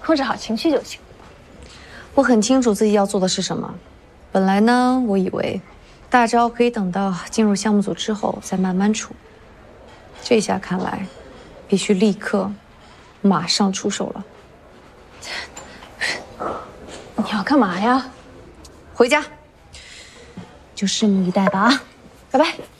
控制好情绪就行。 我很清楚自己要做的是什么。本来呢，我以为大招可以等到进入项目组之后再慢慢出，这下看来必须立刻、马上出手了。 你要干嘛呀？ 回家，就拭目以待吧啊！ 拜拜。